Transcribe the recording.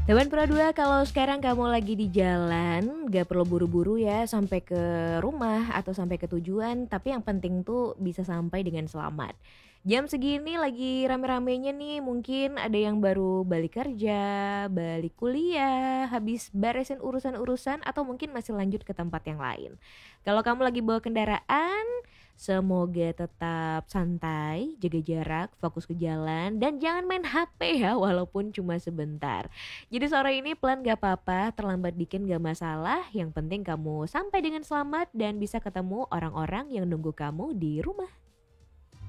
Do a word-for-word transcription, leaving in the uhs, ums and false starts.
Teman Pro dua, kalau sekarang kamu lagi di jalan, gak perlu buru-buru ya sampai ke rumah atau sampai ke tujuan, tapi yang penting tuh bisa sampai dengan selamat. Jam segini lagi rame-ramenya nih, mungkin ada yang baru balik kerja, balik kuliah, habis beresin urusan-urusan atau mungkin masih lanjut ke tempat yang lain. Kalau kamu lagi bawa kendaraan, semoga tetap santai, jaga jarak, fokus ke jalan, dan jangan main H P ya walaupun cuma sebentar. Jadi sore ini pelan gak apa-apa, terlambat dikit gak masalah, yang penting kamu sampai dengan selamat dan bisa ketemu orang-orang yang nunggu kamu di rumah.